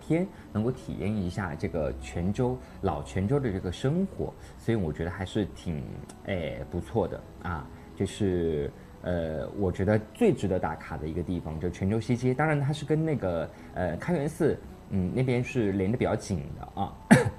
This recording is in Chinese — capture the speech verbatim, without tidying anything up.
天，能够体验一下这个泉州老泉州的这个生活，所以我觉得还是挺哎不错的啊，就是呃，我觉得最值得打卡的一个地方就泉州西街，当然它是跟那个呃开元寺嗯那边是连的比较紧的啊。